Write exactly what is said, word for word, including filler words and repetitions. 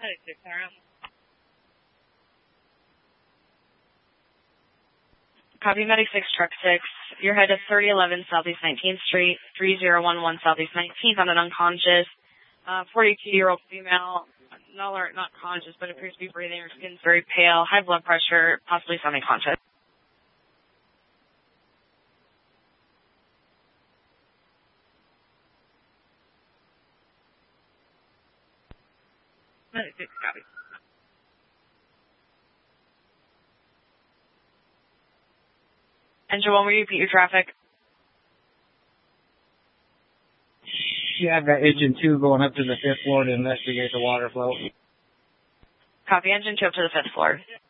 Copy, Medic six, Truck six. You're headed thirty eleven Southeast nineteenth Street, three zero one one Southeast nineteenth on an unconscious uh, forty-two-year-old female. Not alert, not conscious, but appears to be breathing. Her skin's very pale, high blood pressure, possibly semi-conscious. Medic six, copy. Engine one, will you repeat your traffic? Yeah, I've got engine two going up to the fifth floor to investigate the water flow. Copy, engine two up to the fifth floor.